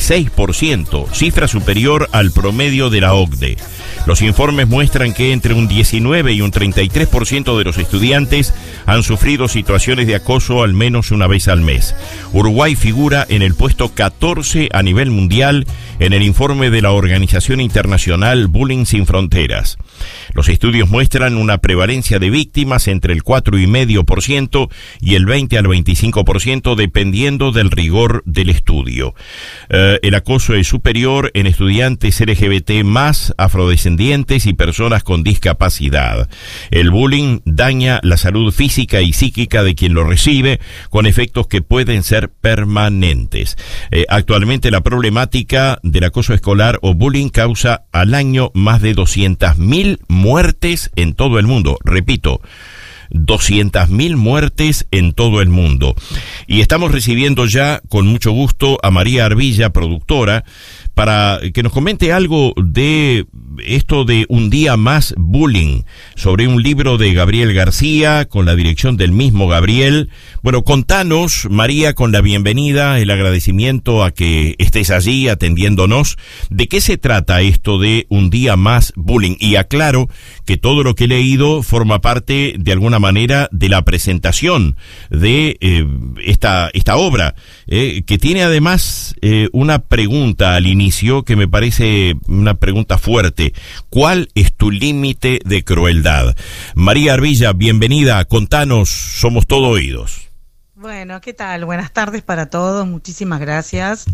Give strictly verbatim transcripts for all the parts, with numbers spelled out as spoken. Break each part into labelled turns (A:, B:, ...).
A: dieciséis por ciento, cifra superior al promedio de la O C D E. Los informes muestran que entre un diecinueve y un treinta y tres por ciento de los estudiantes han sufrido situaciones de acoso al menos una vez al mes. Uruguay figura en el puesto catorce a nivel mundial en el informe de la Organización Internacional Bullying Sin Fronteras. Los estudios muestran una prevalencia de víctimas entre el cuatro coma cinco por ciento y el veinte al veinticinco por ciento dependiendo del rigor del estudio. Eh, el acoso es superior en estudiantes L G B T más, afrodescendientes y personas con discapacidad. El bullying daña la salud física y psíquica de quien lo recibe, con efectos que pueden ser permanentes. Eh, actualmente la problemática del acoso escolar o bullying causa al año más de doscientas mil muertes en todo el mundo. Repito, doscientas mil muertes en todo el mundo. Y estamos recibiendo ya con mucho gusto a María Arvilla, productora, para que nos comente algo de esto de Un Día Más Bullying, sobre un libro de Gabriel García, con la dirección del mismo Gabriel. Bueno, contanos, María, con la bienvenida, el agradecimiento a que estés allí atendiéndonos, ¿de qué se trata esto de Un Día Más Bullying? Y aclaro que todo lo que he leído forma parte, de alguna manera, de la presentación de eh, esta, esta obra, eh, que tiene además eh, una pregunta al inicio que me parece una pregunta fuerte. ¿Cuál es tu límite de crueldad? María Arvilla, bienvenida, contanos, somos todo oídos.
B: Bueno, ¿qué tal? Buenas tardes para todos, muchísimas gracias.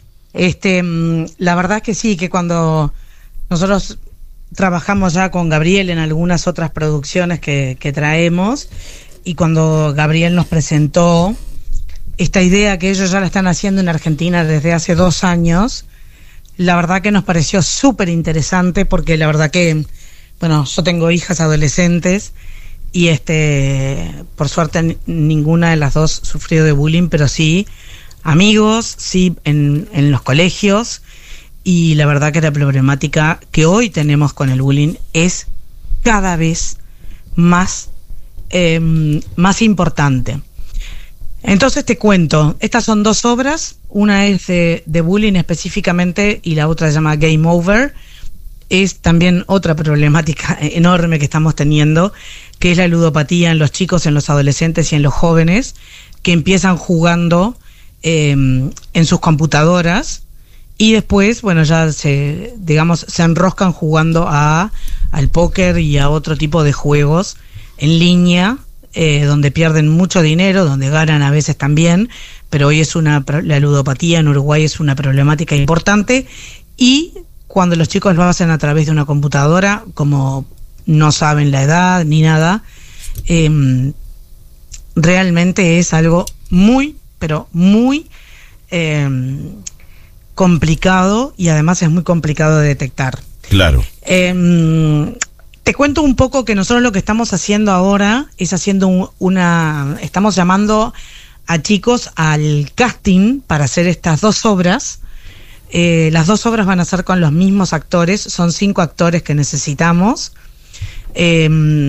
B: Este, la verdad es que sí, que cuando nosotros trabajamos ya con Gabriel en algunas otras producciones que, que traemos, y cuando Gabriel nos presentó esta idea que ellos ya la están haciendo en Argentina desde hace dos años, la verdad que nos pareció súper interesante, porque la verdad que, bueno, yo tengo hijas adolescentes y este, por suerte n- ninguna de las dos sufrió de bullying, pero sí amigos, sí en, en los colegios, y la verdad que la problemática que hoy tenemos con el bullying es cada vez más, eh, más importante. Entonces te cuento, estas son dos obras, una es de, de bullying específicamente y la otra se llama Game Over. Es también otra problemática enorme que estamos teniendo, que es la ludopatía en los chicos, en los adolescentes y en los jóvenes, que empiezan jugando eh, en sus computadoras y después, bueno, ya se, digamos, se enroscan jugando a al póker y a otro tipo de juegos en línea, Eh, donde pierden mucho dinero, donde ganan a veces también, pero hoy es una, la ludopatía en Uruguay es una problemática importante, y cuando los chicos lo hacen a través de una computadora, como no saben la edad ni nada, eh, realmente es algo muy, pero muy eh, complicado, y además es muy complicado de detectar.
A: Claro.
B: Eh, Te cuento un poco que nosotros lo que estamos haciendo ahora es haciendo un, una... Estamos llamando a chicos al casting para hacer estas dos obras. Eh, las dos obras van a ser con los mismos actores, son cinco actores que necesitamos, eh,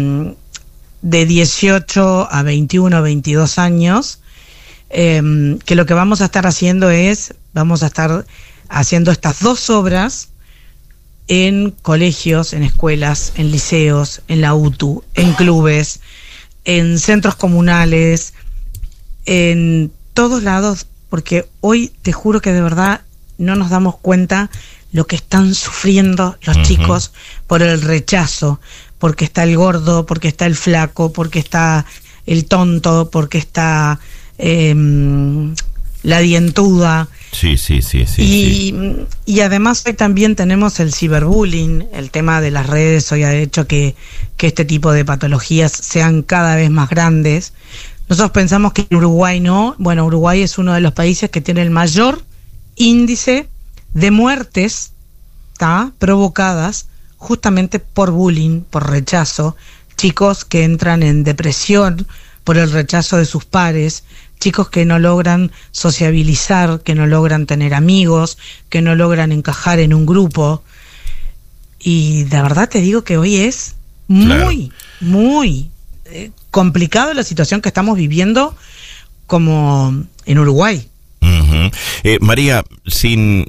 B: de dieciocho a veintiuno, veintidós años, eh, que lo que vamos a estar haciendo es, vamos a estar haciendo estas dos obras en colegios, en escuelas, en liceos, en la U T U, en clubes, en centros comunales, en todos lados, porque hoy te juro que de verdad no nos damos cuenta lo que están sufriendo los uh-huh. chicos por el rechazo, porque está el gordo, porque está el flaco, porque está el tonto, porque está eh, la dientuda.
A: Sí, sí, sí, sí.
B: Y,
A: sí.
B: y además hoy también tenemos el ciberbullying, el tema de las redes hoy ha hecho que, que este tipo de patologías sean cada vez más grandes. Nosotros pensamos que en Uruguay no. Bueno, Uruguay es uno de los países que tiene el mayor índice de muertes, ¿tá?, provocadas justamente por bullying, por rechazo. Chicos que entran en depresión por el rechazo de sus pares, chicos que no logran sociabilizar, que no logran tener amigos, que no logran encajar en un grupo. Y de verdad te digo que hoy es muy, claro. muy eh, complicado la situación que estamos viviendo como en Uruguay.
A: Uh-huh. Eh, María, sin